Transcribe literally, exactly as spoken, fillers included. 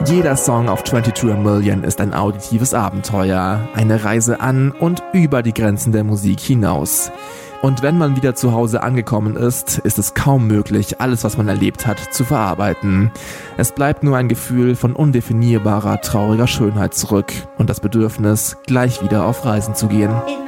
Jeder Song auf zweiundzwanzig a Million ist ein auditives Abenteuer, eine Reise an und über die Grenzen der Musik hinaus. Und wenn man wieder zu Hause angekommen ist, ist es kaum möglich, alles, was man erlebt hat, zu verarbeiten. Es bleibt nur ein Gefühl von undefinierbarer, trauriger Schönheit zurück und das Bedürfnis, gleich wieder auf Reisen zu gehen.